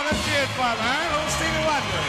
let's hear it for him, huh? Old Stevie Wonder.